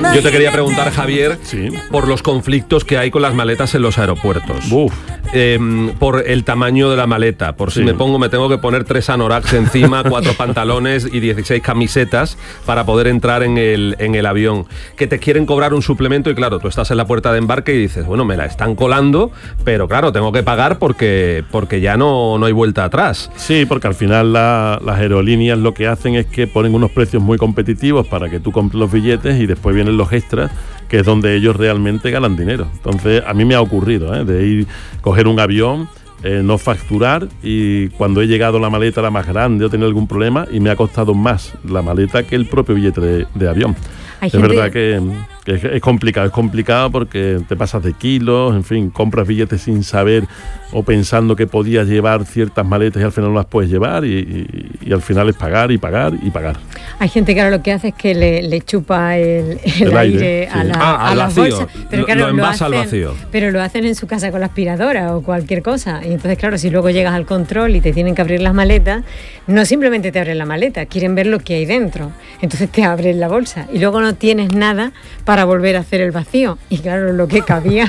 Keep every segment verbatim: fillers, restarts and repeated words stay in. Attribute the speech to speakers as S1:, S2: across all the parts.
S1: Yo te quería preguntar, Javier, sí. por los conflictos que hay con las maletas en los aeropuertos.
S2: Uf.
S1: Eh, por el tamaño de la maleta. Por si sí. me pongo, me tengo que poner tres anoraks encima, cuatro pantalones y dieciséis camisetas para poder entrar en el, en el avión. Que te quieren cobrar un suplemento y claro, tú estás en la puerta de embarque y dices, bueno, me la están colando, pero claro, tengo que pagar porque, porque ya no, no hay vuelta atrás.
S2: Sí, porque al final la, las aerolíneas lo que hacen es que ponen unos precios muy competitivos para que tú compres los billetes y después vienen los extras, que es donde ellos realmente ganan dinero. Entonces, a mí me ha ocurrido, ¿eh? de ir, coger un avión, eh, no facturar, y cuando he llegado la maleta era más grande o tenía algún problema y me ha costado más la maleta que el propio billete de, de avión. Hay es gente... verdad que, que es, es complicado, es complicado porque te pasas de kilos, en fin, compras billetes sin saber o pensando que podías llevar ciertas maletas y al final no las puedes llevar y, y, y al final es pagar y pagar y pagar.
S3: Hay gente que ahora lo que hace es que le, le chupa el, el, el aire, aire a,
S1: sí.
S3: la,
S1: ah,
S3: a las bolsas, pero
S1: lo,
S3: claro,
S1: lo envasa
S3: lo hacen,
S1: al vacío.
S3: Pero lo hacen en su casa con la aspiradora o cualquier cosa. Y entonces, claro, si luego llegas al control y te tienen que abrir las maletas, no simplemente te abren la maleta, quieren ver lo que hay dentro. Entonces te abren la bolsa y luego no tienes nada para volver a hacer el vacío. Y claro, lo que cabía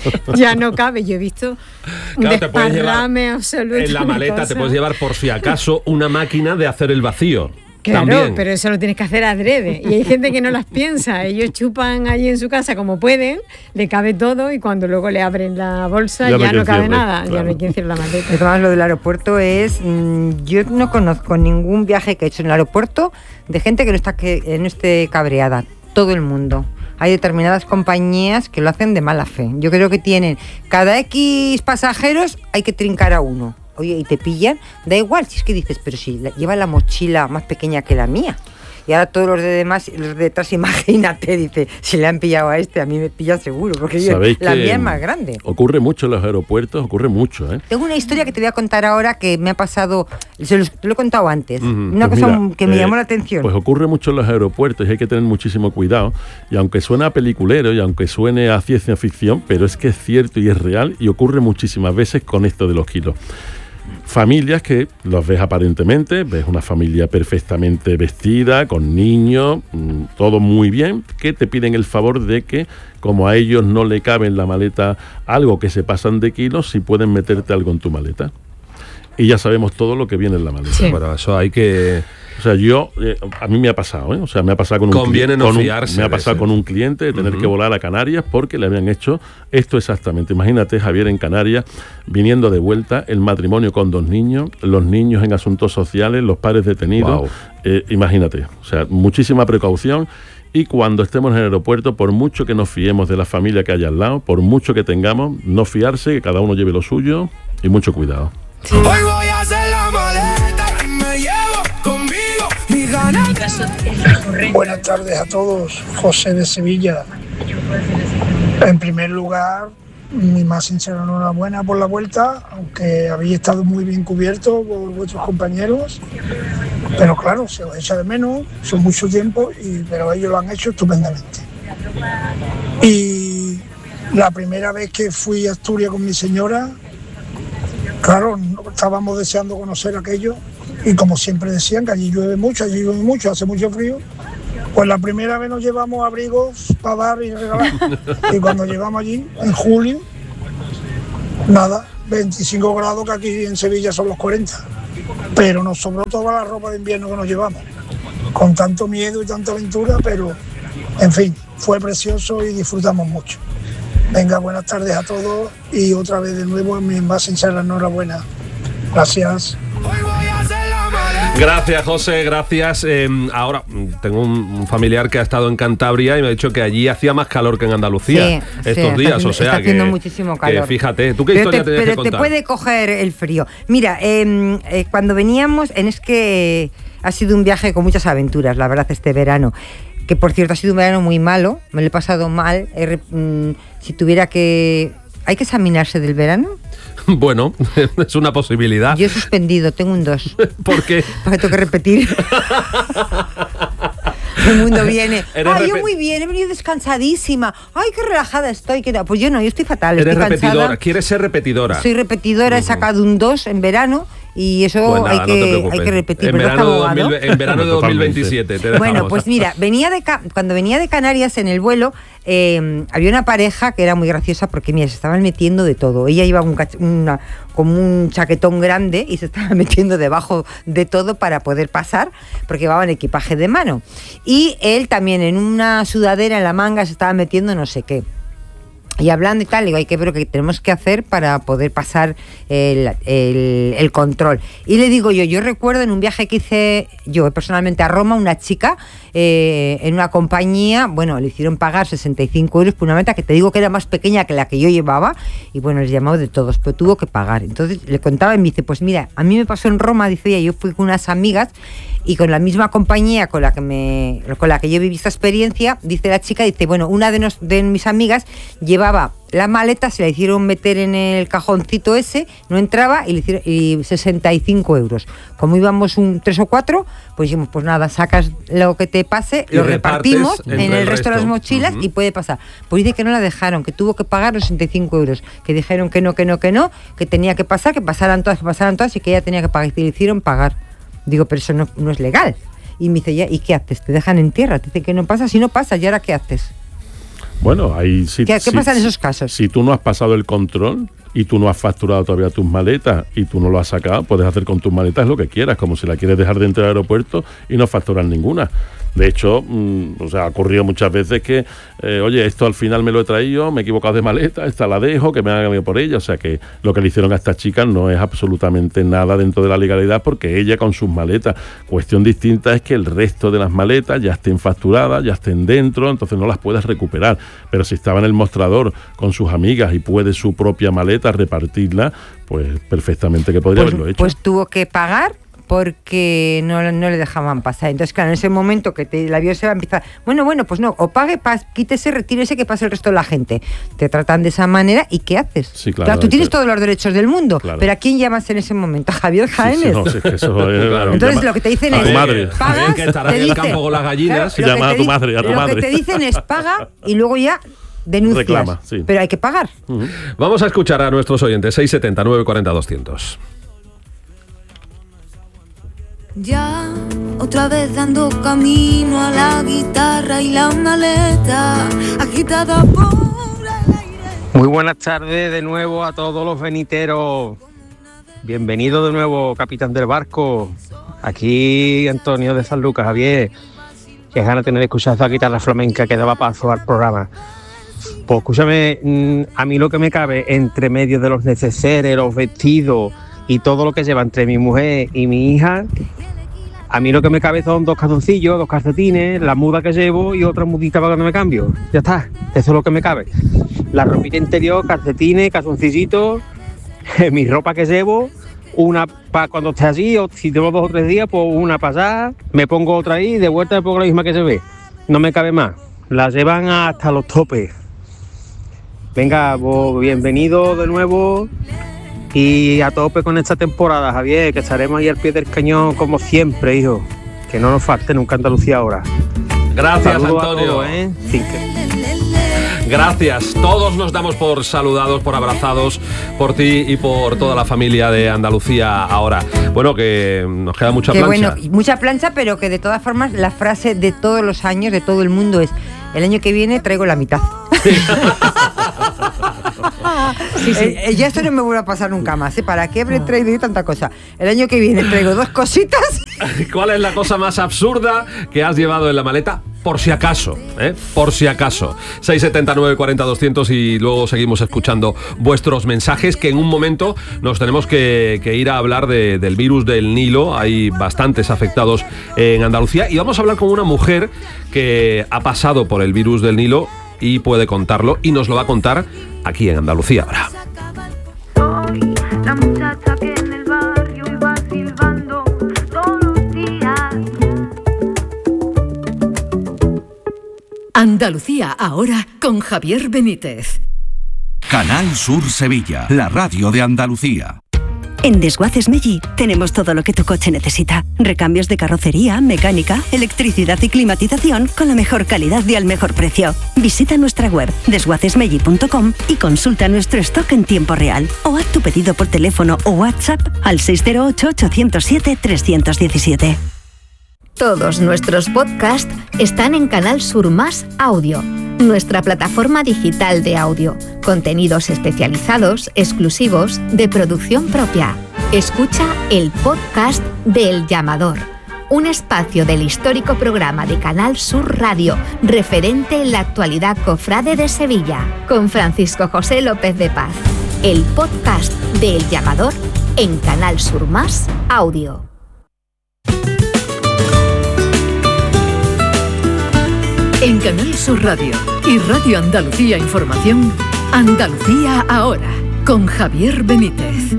S3: ya no cabe. Yo he visto un
S1: claro,
S3: desparrame absoluto.
S1: En la maleta
S3: cosa.
S1: te puedes llevar, por si acaso, una máquina de hacer el vacío.
S3: Claro,
S1: también.
S3: Pero eso lo tienes que hacer adrede. Y hay gente que no las piensa. Ellos chupan allí en su casa como pueden, le cabe todo y cuando luego le abren la bolsa ya, ya no cabe cierre, nada. Claro. Ya no hay quien cierre la maleta.
S4: Además, lo del aeropuerto es... Mmm, yo no conozco ningún viaje que he hecho en el aeropuerto de gente que no, está, que no esté cabreada. Todo el mundo. Hay determinadas compañías que lo hacen de mala fe. Yo creo que tienen... Cada X pasajeros hay que trincar a uno. Oye, y te pillan, da igual, si es que dices, pero si la, lleva la mochila más pequeña que la mía. Y ahora todos los de demás, los de detrás, imagínate, dice, si le han pillado a este, a mí me pilla seguro, porque yo, la mía es más grande.
S2: Ocurre mucho en los aeropuertos, ocurre mucho, ¿eh?
S4: Tengo una historia que te voy a contar ahora que me ha pasado, se lo, te lo he contado antes,
S2: uh-huh.
S4: una
S2: pues
S4: cosa
S2: mira,
S4: que me
S2: eh,
S4: llamó la atención.
S2: Pues ocurre mucho en los aeropuertos y hay que tener muchísimo cuidado, y aunque suena a peliculero y aunque suene a ciencia ficción, pero es que es cierto y es real y ocurre muchísimas veces con esto de los kilos. Familias que los ves aparentemente, ves una familia perfectamente vestida, con niños, todo muy bien, que te piden el favor de que, como a ellos no le cabe en la maleta algo que se pasan de kilos, si pueden meterte algo en tu maleta. Y ya sabemos todo lo que viene en la maleta.
S1: Sí. Bueno, eso hay que...
S2: O sea, yo, eh, a mí me ha pasado, ¿eh? O sea, me ha pasado con un
S1: Conviene no
S2: con un,
S1: fiarse
S2: me ha pasado con un cliente de tener uh-huh. que volar a Canarias porque le habían hecho esto exactamente. Imagínate, Javier, en Canarias, viniendo de vuelta, el matrimonio con dos niños, los niños en asuntos sociales, los padres detenidos. Wow. Eh, imagínate, o sea, muchísima precaución. Y cuando estemos en el aeropuerto, por mucho que nos fiemos de la familia que haya al lado, por mucho que tengamos, no fiarse, que cada uno lleve lo suyo y mucho cuidado.
S5: Sí. Hoy voy a hacer la maleta y me llevo conmigo mi ganas.
S6: Buenas tardes a todos, José de Sevilla. En primer lugar, mi más sincera enhorabuena por la vuelta, aunque habéis estado muy bien cubiertos por vuestros compañeros, pero claro, se os echa de menos, son mucho tiempo, y, pero ellos lo han hecho estupendamente. Y la primera vez que fui a Asturias con mi señora, claro, estábamos deseando conocer aquello y como siempre decían que allí llueve mucho, allí llueve mucho, hace mucho frío, pues la primera vez nos llevamos abrigos para dar y regalar y cuando llegamos allí, en julio, nada, veinticinco grados que aquí en Sevilla son los cuarenta, pero nos sobró toda la ropa de invierno que nos llevamos, con tanto miedo y tanta aventura, pero en fin, fue precioso y disfrutamos mucho. Venga, buenas tardes a todos y otra vez de nuevo mi más sincera enhorabuena. Gracias.
S1: Gracias, José, gracias. Eh, ahora, tengo un, un familiar que ha estado en Cantabria y me ha dicho que allí hacía más calor que en Andalucía sí, estos sí, días,
S4: haciendo,
S1: o sea
S4: está haciendo
S1: que,
S4: muchísimo calor.
S1: Que fíjate, ¿tú qué
S4: pero
S1: historia
S4: te,
S1: tenías
S4: pero
S1: que contar?
S4: Te puede coger el frío. Mira, eh, eh, cuando veníamos, en es que ha sido un viaje con muchas aventuras, la verdad, este verano. Que por cierto ha sido un verano muy malo, me lo he pasado mal. Eh, mm, si tuviera que... ¿Hay que examinarse del verano?
S1: Bueno, es una posibilidad.
S4: Yo he suspendido, tengo un dos.
S1: ¿Por qué?
S4: Porque tengo que repetir. El mundo viene. Ay,
S1: repe-
S4: yo muy bien, he venido descansadísima. Ay, qué relajada estoy. Qué... Pues yo no, yo estoy fatal.
S1: Eres
S4: estoy
S1: repetidora,
S4: cansada.
S1: ¿Quieres ser repetidora?
S4: Soy repetidora, uh-huh. He sacado un dos en verano y eso
S1: Pues nada,
S4: hay, que,
S1: no
S4: hay que repetir.
S1: En verano, de dos mil, en verano de dos mil veintisiete te dejamos.
S4: Bueno, pues mira, venía de cuando venía de Canarias en el vuelo, eh, había una pareja que era muy graciosa porque mira, se estaban metiendo de todo. Ella iba un cach- una, como un chaquetón grande y se estaba metiendo debajo de todo para poder pasar, porque llevaban equipaje de mano. Y él también en una sudadera en la manga se estaba metiendo no sé qué. Y hablando y tal, digo, hay que ver lo que tenemos que hacer para poder pasar el, el, el control. Y le digo yo, yo recuerdo en un viaje que hice yo personalmente a Roma, una chica eh, en una compañía, bueno, le hicieron pagar sesenta y cinco euros por una maleta que te digo que era más pequeña que la que yo llevaba, y bueno, les llamaba de todos, pero tuvo que pagar. Entonces le contaba y me dice, pues mira, a mí me pasó en Roma, dice ella, yo fui con unas amigas y con la misma compañía con la que me con la que yo viví esta experiencia, dice la chica, dice, bueno, una de, nos, de mis amigas llevaba la maleta, se la hicieron meter en el cajoncito ese, no entraba y le hicieron y sesenta y cinco euros. Como íbamos un tres o cuatro, pues dijimos, pues nada, sacas lo que te pase,
S1: y
S4: lo repartimos en el, el resto de las mochilas
S1: uh-huh.
S4: y puede pasar. Pues dice que no la dejaron, que tuvo que pagar los sesenta y cinco euros, que dijeron que no, que no, que no, que tenía que pasar, que pasaran todas, que pasaran todas y que ella tenía que pagar, y le hicieron pagar. Digo, pero eso no, no es legal. Y me dice, ya, ¿y qué haces? ¿Te dejan en tierra? Te dicen que no pasa, si no pasa, ¿y ahora qué haces?
S2: Bueno, ahí sí.
S4: ¿Qué, qué
S2: si,
S4: pasa en esos casos?
S2: Si tú no has pasado el control y tú no has facturado todavía tus maletas y tú no lo has sacado, puedes hacer con tus maletas lo que quieras, como si la quieres dejar dentro del aeropuerto y no facturar ninguna. De hecho, mmm, o sea, ha ocurrido muchas veces que, eh, oye, esto al final me lo he traído, me he equivocado de maleta, esta la dejo, que me hagan cambiado por ella. O sea que lo que le hicieron a esta chica no es absolutamente nada dentro de la legalidad, porque ella con sus maletas. Cuestión distinta es que el resto de las maletas ya estén facturadas, ya estén dentro, entonces no las puedes recuperar. Pero si estaba en el mostrador con sus amigas y puede su propia maleta repartirla, pues perfectamente que podría
S4: pues,
S2: haberlo hecho.
S4: Pues tuvo que pagar porque no, no le dejaban pasar. Entonces, claro, en ese momento que te, el avión se va a empezar, bueno, bueno, pues no, o pague, pas, quítese, retírese, que pase el resto de la gente. Te tratan de esa manera y ¿qué haces?
S2: Sí, claro,
S4: claro, tú tienes
S2: claro.
S4: todos los derechos del mundo,
S2: Claro.
S4: pero ¿a quién llamas en ese momento? ¿A Javier Jaénes?
S2: Sí, sí, no, sí, que eso es,
S1: Claro.
S4: Entonces
S2: llama,
S4: lo que te dicen
S2: a
S4: es,
S2: tu madre.
S4: pagas,
S1: Que estará
S4: te
S1: en el
S4: dicen,
S1: campo con las gallinas.
S4: claro,
S2: Llama
S4: lo que
S2: a tu
S4: te di-
S2: madre, a tu
S4: lo
S2: madre.
S4: que te dicen es paga y luego ya denuncias.
S2: Reclama, sí.
S4: Pero hay que pagar.
S2: Uh-huh.
S1: Vamos a escuchar a nuestros oyentes, seis setenta, nueve cuarenta, doscientos.
S7: Ya otra vez dando camino a la guitarra y la maleta agitada por el aire.
S8: Muy buenas tardes de nuevo a todos los veniteros. Bienvenido de nuevo, capitán del barco. Aquí Antonio de San Lucas. Javier, que ganas de tener de escuchar esa guitarra flamenca que daba paso al programa. Pues escúchame, a mí lo que me cabe entre medio de los neceseres, los vestidos y todo lo que lleva entre mi mujer y mi hija, a mí lo que me cabe son dos calzoncillos, dos calcetines, la muda que llevo y otra mudita para cuando me cambio. Ya está, eso es lo que me cabe. La ropita interior, calcetines, calzoncillitos, mi ropa que llevo, una para cuando esté allí, o si tengo dos o tres días, pues una para allá, me pongo otra ahí y de vuelta me pongo la misma que se ve. No me cabe más. La llevan hasta los topes. Venga, pues, bienvenido de nuevo. Y a tope con esta temporada, Javier, que estaremos ahí al pie del cañón como siempre, hijo. Que no nos falte nunca Andalucía ahora.
S1: Gracias,
S8: Saludos a
S1: Antonio.
S8: todos, ¿eh? Sí, que...
S1: Gracias. Todos nos damos por saludados, por abrazados, por ti y por toda la familia de Andalucía ahora. Bueno, que nos queda mucha
S4: Que
S1: plancha.
S4: bueno, mucha plancha, pero que de todas formas la frase de todos los años, de todo el mundo es: el año que viene traigo la mitad. Sí, sí. Eh, eh, ya esto no me vuelve a pasar nunca más, ¿eh? ¿Para qué habré traído yo tanta cosa? El año que viene traigo dos cositas.
S1: ¿Cuál es la cosa más absurda que has llevado en la maleta? Por si acaso, ¿eh? Por si acaso. seis setenta, nueve cuarenta, doscientos y luego seguimos escuchando vuestros mensajes, que en un momento nos tenemos que, que ir a hablar de, del virus del Nilo. Hay bastantes afectados en Andalucía y vamos a hablar con una mujer que ha pasado por el virus del Nilo y puede contarlo y nos lo va a contar aquí en Andalucía ahora.
S7: La muchacha que en el barrio iba silbando todos los días.
S9: Andalucía ahora con Javier Benítez.
S10: Canal Sur Sevilla, la radio de Andalucía. En Desguaces Meggi tenemos todo lo que tu coche necesita. Recambios de carrocería, mecánica, electricidad y climatización con la mejor calidad y al mejor precio. Visita nuestra web desguaces meggi punto com y consulta nuestro stock en tiempo real. O haz tu pedido por teléfono o WhatsApp al seis cero ocho, ocho cero siete, tres uno siete.
S11: Todos nuestros podcasts están en Canal Sur Más Audio, nuestra plataforma digital de audio. Contenidos especializados, exclusivos, de producción propia. Escucha el podcast de El Llamador, un espacio del histórico programa de Canal Sur Radio, referente en la actualidad cofrade de Sevilla, con Francisco José López de Paz. El podcast de El Llamador en Canal Sur Más Audio.
S9: En Canal Sur Radio y Radio Andalucía Información, Andalucía Ahora, con Javier Benítez.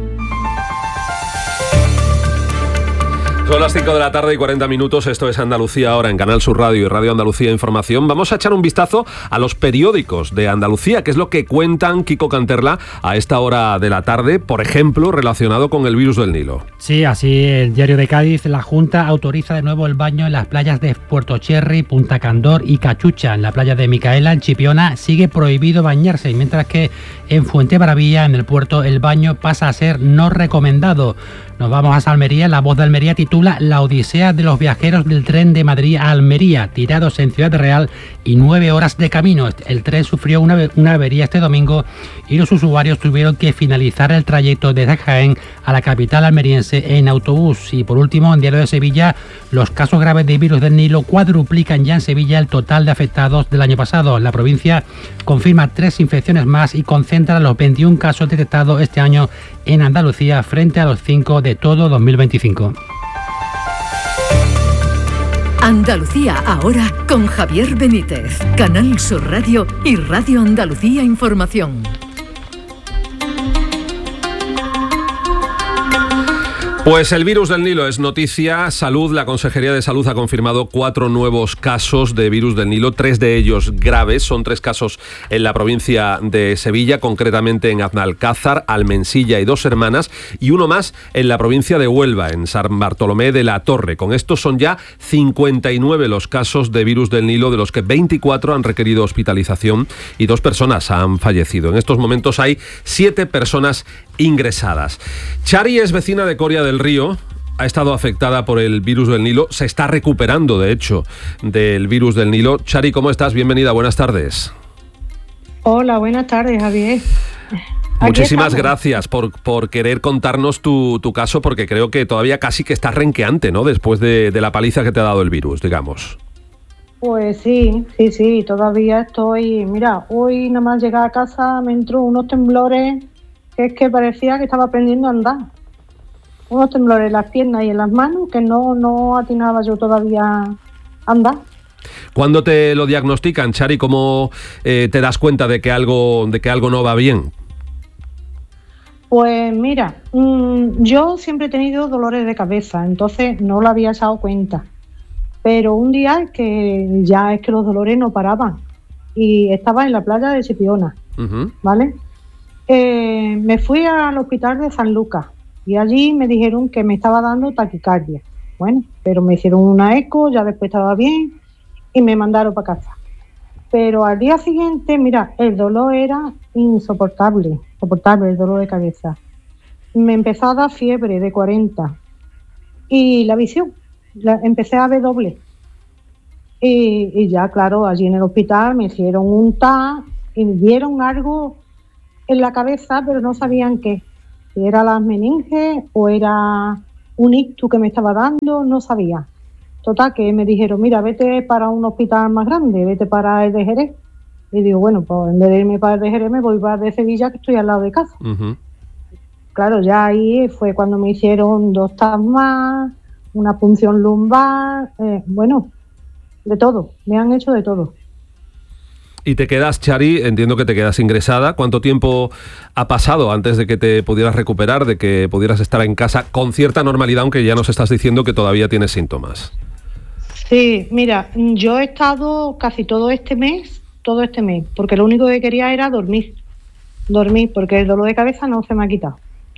S1: Son las cinco de la tarde y cuarenta minutos, esto es Andalucía Ahora en Canal Sur Radio y Radio Andalucía Información. Vamos a echar un vistazo a los periódicos de Andalucía, que es lo que cuentan Kiko Canterla a esta hora de la tarde, por ejemplo, relacionado con el virus del Nilo.
S12: Sí, así el Diario de Cádiz, la Junta autoriza de nuevo el baño en las playas de Puerto Cherry, Punta Candor y Cachucha. En la playa de Micaela, en Chipiona, sigue prohibido bañarse, mientras que en Fuentebaravilla, en el puerto, el baño pasa a ser no recomendado. Nos vamos a Almería. La Voz de Almería titula La odisea de los viajeros del tren de Madrid a Almería, tirados en Ciudad Real y nueve horas de camino. El tren sufrió una, una avería este domingo y los usuarios tuvieron que finalizar el trayecto desde Jaén a la capital almeriense en autobús. Y por último, en Diario de Sevilla, los casos graves de virus del Nilo cuadruplican ya en Sevilla el total de afectados del año pasado. La provincia confirma tres infecciones más y concentra los veintiún casos detectados este año en Andalucía frente a los cinco de todo dos mil veinticinco.
S9: Andalucía Ahora con Javier Benítez, Canal Sur Radio y Radio Andalucía Información.
S1: Pues el virus del Nilo es noticia. Salud, la Consejería de Salud ha confirmado cuatro nuevos casos de virus del Nilo, tres de ellos graves. Son tres casos en la provincia de Sevilla, concretamente en Aznalcázar, Almensilla y Dos Hermanas, y uno más en la provincia de Huelva, en San Bartolomé de la Torre. Con esto son ya cincuenta y nueve los casos de virus del Nilo, de los que veinticuatro han requerido hospitalización y dos personas han fallecido. En estos momentos hay siete personas ingresadas. Chari es vecina de Coria del Río, ha estado afectada por el virus del Nilo, se está recuperando, de hecho, del virus del Nilo. Chari, ¿cómo estás? Bienvenida, buenas tardes.
S13: Hola, buenas tardes, Javier.
S1: Muchísimas gracias por, por querer contarnos tu, tu caso, porque creo que todavía casi que estás renqueante, ¿no? Después de, de la paliza que te ha dado el virus, digamos.
S13: Pues sí, sí, sí, todavía estoy... Mira, hoy nada más llegar a casa me entró unos temblores que es que parecía que estaba aprendiendo a andar. Unos temblores en las piernas y en las manos que no, no atinaba yo todavía a andar.
S1: ¿Cuándo te lo diagnostican, Chari? ¿Cómo eh, te das cuenta de que algo, de que algo no va bien?
S13: Pues mira, mmm, yo siempre he tenido dolores de cabeza, entonces no lo había echado cuenta. Pero un día es que ya es que los dolores no paraban y estaba en la playa de Chipiona, uh-huh. ¿Vale? Eh, me fui al hospital de San Lucas y allí me dijeron que me estaba dando taquicardia. Bueno, pero me hicieron una eco, ya después estaba bien y me mandaron para casa. Pero al día siguiente, mira, el dolor era insoportable, insoportable el dolor de cabeza. Me empezó a dar fiebre de cuarenta y la visión, la, empecé a ver doble. Y, y ya, claro, allí en el hospital me hicieron un T A y me dieron algo en la cabeza, pero no sabían qué. Si era las meninges o era un ictus que me estaba dando, no sabía. Total, que me dijeron, mira, vete para un hospital más grande, vete para el de Jerez. Y digo, bueno, pues en vez de irme para el de Jerez, me voy para el de Sevilla, que estoy al lado de casa. Uh-huh. Claro, ya ahí fue cuando me hicieron dos T A S más, una punción lumbar, eh, bueno, de todo, me han hecho de todo.
S1: Y te quedas, Chari, entiendo que te quedas ingresada. ¿Cuánto tiempo ha pasado antes de que te pudieras recuperar, de que pudieras estar en casa con cierta normalidad, aunque ya nos estás diciendo que todavía tienes síntomas?
S13: Sí, mira, yo he estado casi todo este mes, todo este mes, porque lo único que quería era dormir, dormir, porque el dolor de cabeza no se me ha quitado.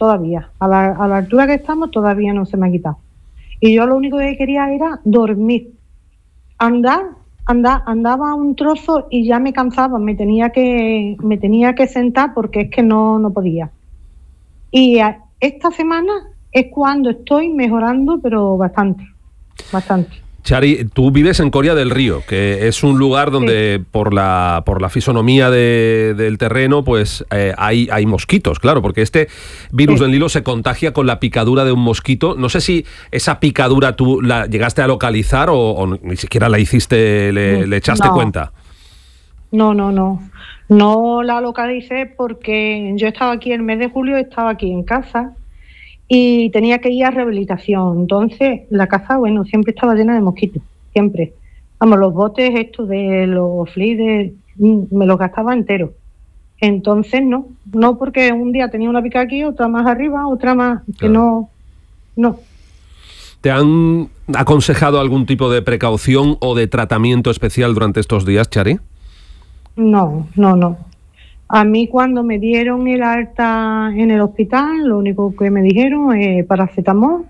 S13: todavía. A la, a la altura que estamos todavía no se me ha quitado. Y yo lo único que quería era dormir. Andar, andar, andaba un trozo y ya me cansaba, me tenía que, me tenía que sentar porque es que no, no podía. Y a, esta semana es cuando estoy mejorando, pero bastante, bastante.
S1: Chari, tú vives en Coria del Río, que es un lugar donde sí. por la por la fisonomía de, del terreno, pues eh, hay, hay mosquitos, claro, porque este virus sí. del Nilo se contagia con la picadura de un mosquito. No sé si esa picadura tú la llegaste a localizar o, o ni siquiera la hiciste, le, le echaste
S13: no.
S1: cuenta.
S13: No, no, no. No la localicé porque yo estaba aquí el mes de julio, estaba aquí en casa y tenía que ir a rehabilitación. Entonces, la casa, bueno, siempre estaba llena de mosquitos, siempre. Vamos, los botes estos de los fleas, me los gastaba enteros. Entonces, no, no porque un día tenía una pica aquí, otra más arriba, otra más, que no, no.
S1: ¿Te han aconsejado algún tipo de precaución o de tratamiento especial durante estos días, Chari?
S13: No, no, no. A mí cuando me dieron el alta en el hospital, lo único que me dijeron es paracetamol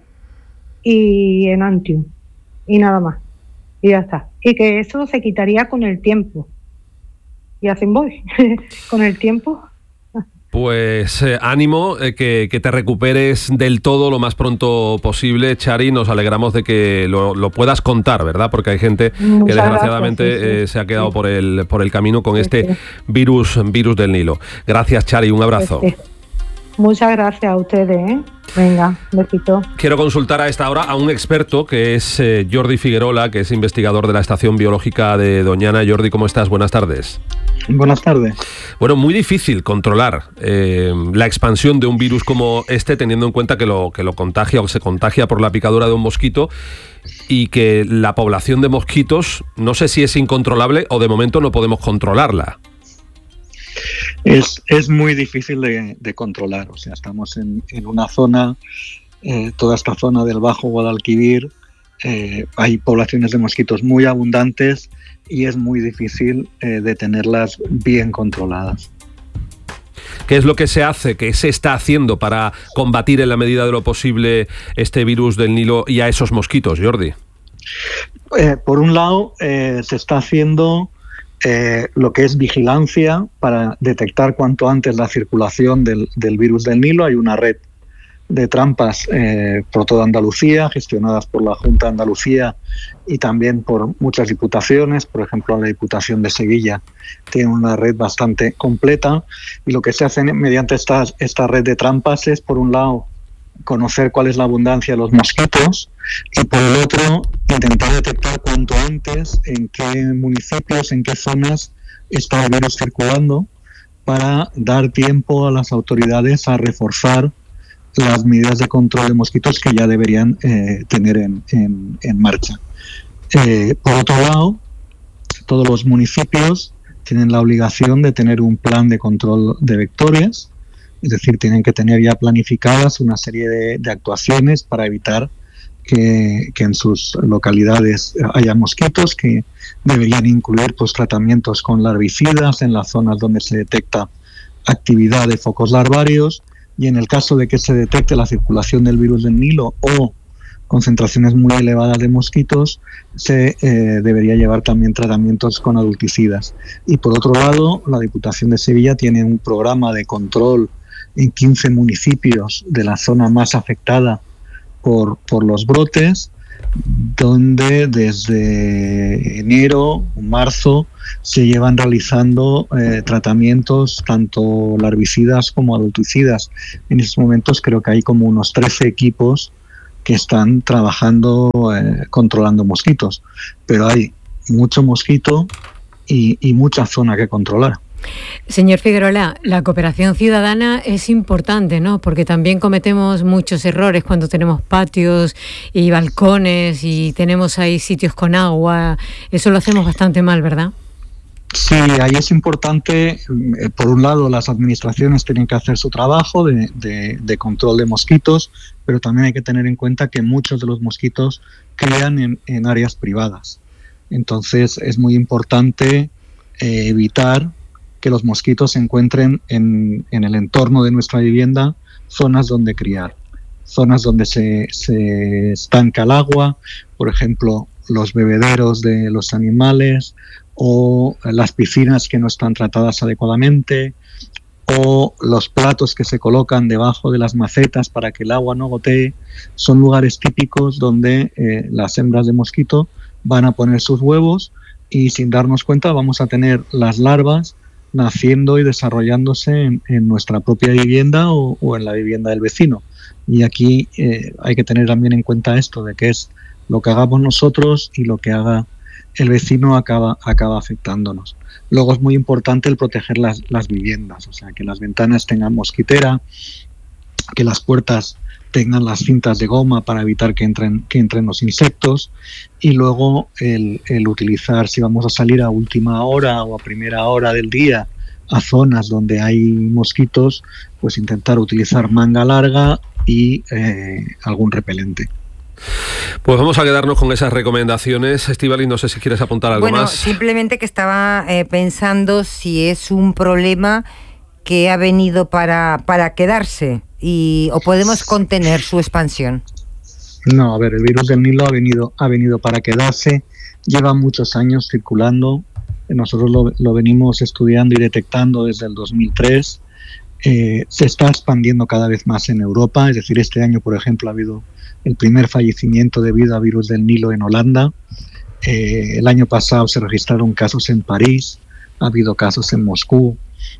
S13: y Enantium y nada más. Y ya está. Y que eso se quitaría con el tiempo. Y así voy, con el tiempo.
S1: Pues eh, ánimo, eh, que, que te recuperes del todo lo más pronto posible, Chari. Nos alegramos de que lo, lo puedas contar, ¿verdad? Porque hay gente Muchas que desgraciadamente gracias, sí, sí. Eh, se ha quedado sí. por el por el camino con sí, este sí. virus virus del Nilo. Gracias, Chari, un abrazo.
S13: Sí, sí. Muchas gracias a ustedes, ¿eh? Venga, besito.
S1: Quiero consultar a esta hora a un experto que es eh, Jordi Figuerola, que es investigador de la Estación Biológica de Doñana. Jordi, ¿cómo estás? Buenas tardes.
S14: Buenas tardes.
S1: Bueno, muy difícil controlar eh, la expansión de un virus como este, teniendo en cuenta que lo, que lo contagia o se contagia por la picadura de un mosquito y que la población de mosquitos, no sé si es incontrolable o de momento no podemos controlarla.
S14: Es, es muy difícil de, de controlar, o sea, estamos en, en una zona, eh, toda esta zona del Bajo Guadalquivir, eh, hay poblaciones de mosquitos muy abundantes y es muy difícil eh, de tenerlas bien controladas.
S1: ¿Qué es lo que se hace, qué se está haciendo para combatir en la medida de lo posible este virus del Nilo y a esos mosquitos, Jordi?
S14: Eh, por un lado, eh, se está haciendo eh, lo que es vigilancia para detectar cuanto antes la circulación del, del virus del Nilo. Hay una red de trampas eh, por toda Andalucía, gestionadas por la Junta de Andalucía y también por muchas diputaciones. Por ejemplo, la Diputación de Sevilla tiene una red bastante completa y lo que se hace mediante esta, esta red de trampas es, por un lado, conocer cuál es la abundancia de los mosquitos y, por el otro, intentar detectar cuanto antes en qué municipios, en qué zonas está el virus circulando para dar tiempo a las autoridades a reforzar las medidas de control de mosquitos que ya deberían eh, tener en, en, en marcha. Eh, por otro lado, todos los municipios tienen la obligación de tener un plan de control de vectorias, es decir, tienen que tener ya planificadas una serie de, de actuaciones para evitar que, que en sus localidades haya mosquitos, que deberían incluir pues, tratamientos con larvicidas en las zonas donde se detecta actividad de focos larvarios, y en el caso de que se detecte la circulación del virus del Nilo o concentraciones muy elevadas de mosquitos, se eh, debería llevar también tratamientos con adulticidas. Y por otro lado, la Diputación de Sevilla tiene un programa de control en quince municipios de la zona más afectada por, por los brotes, donde desde enero, marzo, se llevan realizando eh, tratamientos tanto larvicidas como adulticidas. En estos momentos creo que hay como unos trece equipos que están trabajando eh, controlando mosquitos, pero hay mucho mosquito y, y mucha zona que controlar.
S3: Señor Figuerola, la cooperación ciudadana es importante, ¿no? Porque también cometemos muchos errores cuando tenemos patios y balcones y tenemos ahí sitios con agua. Eso lo hacemos bastante mal, ¿verdad?
S14: Sí, ahí es importante, eh, por un lado, las administraciones tienen que hacer su trabajo de, de, de control de mosquitos, pero también hay que tener en cuenta que muchos de los mosquitos crían en, en áreas privadas. Entonces es muy importante eh, evitar que los mosquitos se encuentren en, en el entorno de nuestra vivienda zonas donde criar, zonas donde se, se estanca el agua, por ejemplo, los bebederos de los animales o las piscinas que no están tratadas adecuadamente, o los platos que se colocan debajo de las macetas para que el agua no gotee. Son lugares típicos donde eh, las hembras de mosquito van a poner sus huevos y sin darnos cuenta vamos a tener las larvas naciendo y desarrollándose en, en nuestra propia vivienda o, o en la vivienda del vecino. Y aquí eh, hay que tener también en cuenta esto, de que es lo que hagamos nosotros y lo que haga el vecino acaba, acaba afectándonos. Luego es muy importante el proteger las, las viviendas, o sea, que las ventanas tengan mosquitera, que las puertas tengan las cintas de goma para evitar que entren, que entren los insectos, y luego el, el utilizar, si vamos a salir a última hora o a primera hora del día a zonas donde hay mosquitos, pues intentar utilizar manga larga y eh, algún repelente.
S1: Pues vamos a quedarnos con esas recomendaciones. Estíbaliz, no sé si quieres apuntar algo
S4: bueno,
S1: más.
S4: Simplemente que estaba eh, pensando si es un problema que ha venido para, para quedarse y o podemos contener su expansión.
S14: No, a ver, el virus del Nilo ha venido, ha venido para quedarse. Lleva muchos años circulando. Nosotros lo, lo venimos estudiando y detectando desde el dos mil tres. Eh, se está expandiendo cada vez más en Europa. Es decir, este año, por ejemplo, ha habido el primer fallecimiento debido a virus del Nilo en Holanda. Eh, el año pasado se registraron casos en París, ha habido casos en Moscú.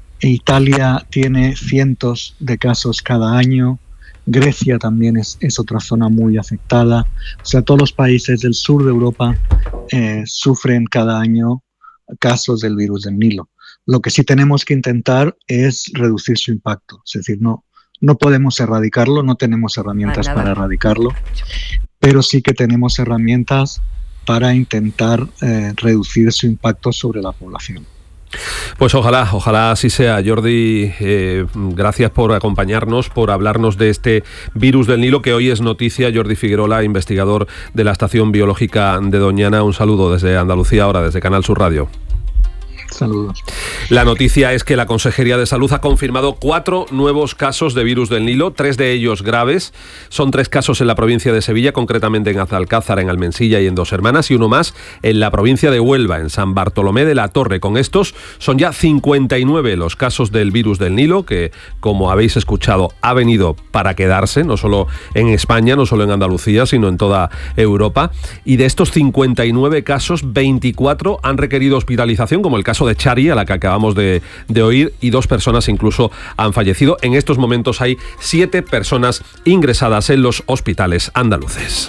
S14: Italia tiene cientos de casos cada año. Grecia también es, es otra zona muy afectada. O sea, todos los países del sur de Europa eh, sufren cada año casos del virus del Nilo. Lo que sí tenemos que intentar es reducir su impacto. Es decir, no, no podemos erradicarlo, no tenemos herramientas ah, para erradicarlo, pero sí que tenemos herramientas para intentar eh, reducir su impacto sobre la población.
S1: Pues ojalá, ojalá así sea. Jordi, eh, gracias por acompañarnos, por hablarnos de este virus del Nilo que hoy es noticia. Jordi Figuerola, investigador de la Estación Biológica de Doñana. Un saludo desde Andalucía, ahora desde Canal Sur Radio.
S14: Saludos.
S1: La noticia es que la Consejería de Salud ha confirmado cuatro nuevos casos de virus del Nilo, tres de ellos graves. Son tres casos en la provincia de Sevilla, concretamente en Azalcázar, en Almensilla y en Dos Hermanas, y uno más en la provincia de Huelva, en San Bartolomé de la Torre. Con estos son ya cincuenta y nueve los casos del virus del Nilo, que, como habéis escuchado, ha venido para quedarse, no solo en España, no solo en Andalucía, sino en toda Europa. Y de estos cincuenta y nueve casos, veinticuatro han requerido hospitalización, como el caso de Chari, a la que acabamos de, de oír, y dos personas incluso han fallecido. En estos momentos hay siete personas ingresadas en los hospitales andaluces.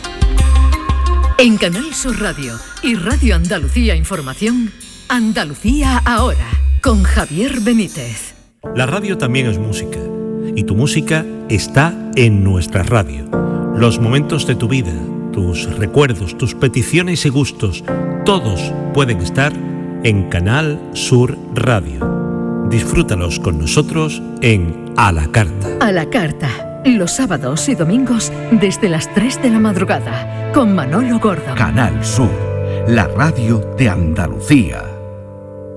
S9: En Canal Sur Radio y Radio Andalucía Información, Andalucía Ahora, con Javier Benítez.
S15: La radio también es música, y tu música está en nuestra radio. Los momentos de tu vida, tus recuerdos, tus peticiones y gustos, todos pueden estar en Canal Sur Radio. Disfrútalos con nosotros en A la Carta.
S9: A la Carta, los sábados y domingos desde las tres de la madrugada, con Manolo Gordo.
S16: Canal Sur, la radio de Andalucía.